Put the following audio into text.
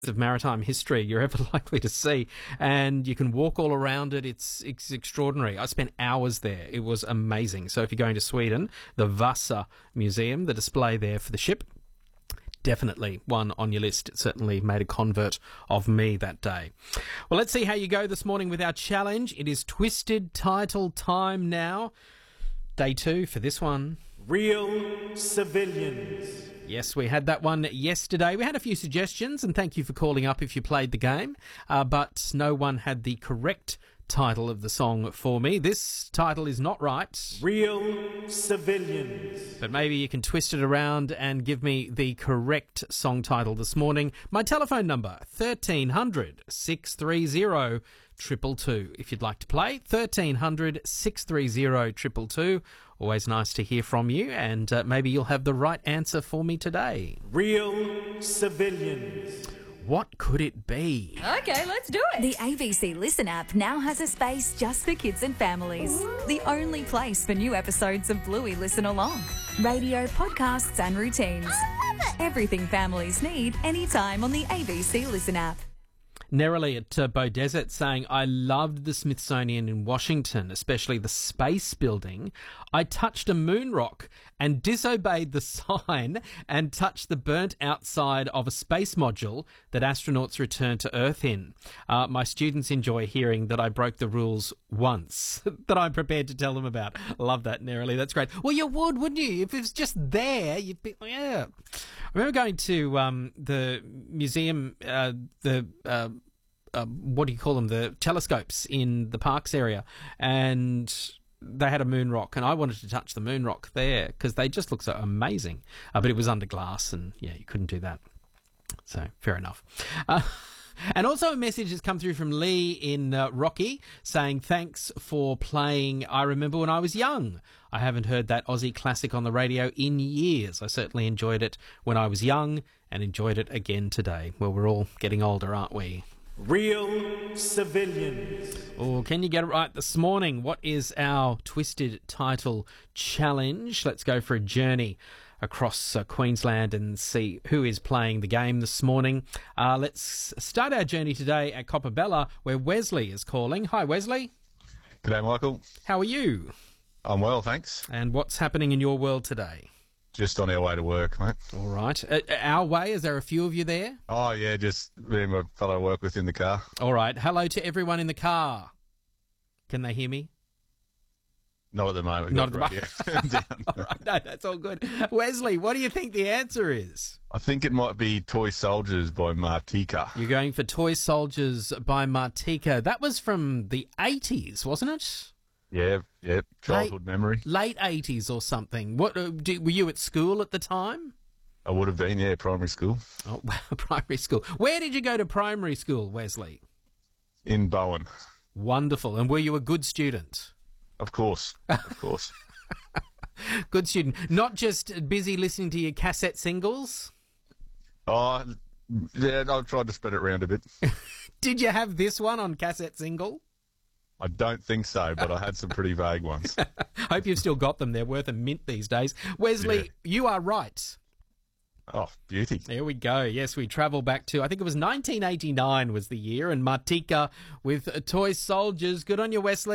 of maritime history you're ever likely to see, and you can walk all around it. It's extraordinary. I spent hours there. It was amazing. So if you're going to Sweden, the Vasa Museum, the display there for the ship, definitely one on your list. It certainly made a convert of me that day. Well, let's see how you go this morning with our challenge. It is Twisted Title time now. Day 2 for this one. Real civilians. Yes, we had that one yesterday. We had a few suggestions, and thank you for calling up if you played the game, but no one had the correct title of the song for me. This title is not right. Real civilians. But maybe you can twist it around and give me the correct song title this morning. My telephone number, 1300 630 222. If you'd like to play, 1300 630 222. Always nice to hear from you, and maybe you'll have the right answer for me today. Real civilians. What could it be? Okay, let's do it. The ABC Listen app now has a space just for kids and families. The only place for new episodes of Bluey Listen Along. Radio, podcasts and routines. Everything families need anytime on the ABC Listen app. Nerily at Beaudesert saying, I loved the Smithsonian in Washington, especially the space building. I touched a moon rock and disobeyed the sign and touched the burnt outside of a space module that astronauts return to Earth in. My students enjoy hearing that I broke the rules once that I'm prepared to tell them about. Love that, Nerily. That's great. Well, you would, wouldn't you? If it was just there, you'd be, yeah. I remember going to the museum, what do you call them? The telescopes in the parks area, and they had a moon rock, and I wanted to touch the moon rock there because they just look so amazing. But it was under glass, and yeah, you couldn't do that. So fair enough. And also a message has come through from Lee in Rocky saying, thanks for playing I Remember When I Was Young. I haven't heard that Aussie classic on the radio in years. I certainly enjoyed it when I was young and enjoyed it again today. Well, we're all getting older, aren't we? Real civilians. Oh, can you get it right this morning? What is our Twisted Title challenge? Let's go for a journey across Queensland and see who is playing the game this morning. Let's start our journey today at Coppabella, where Wesley is calling. Hi, Wesley. G'day, Michael. How are you? I'm well, thanks. And what's happening in your world today? Just on our way to work, mate. All right. Our way, is there a few of you there? Oh, yeah, just me and my fellow I work with in the car. All right. Hello to everyone in the car. Can they hear me? Not at the moment. Not at the moment. All right. No, that's all good. Wesley, what do you think the answer is? I think it might be Toy Soldiers by Martika. You're going for Toy Soldiers by Martika. That was from the 80s, wasn't it? Yeah, childhood memory. Late 80s or something. What were you at school at the time? I would have been, yeah, primary school. Oh, primary school. Where did you go to primary school, Wesley? In Bowen. Wonderful. And were you a good student? Of course. Good student. Not just busy listening to your cassette singles? Oh, yeah, I've tried to spread it around a bit. Did you have this one on cassette single? I don't think so, but I had some pretty vague ones. Hope you've still got them. They're worth a mint these days. Wesley, You are right. Oh, beauty. There we go. Yes, we travel back to, I think it was 1989 was the year, and Martika with Toy Soldiers. Good on you, Wesley.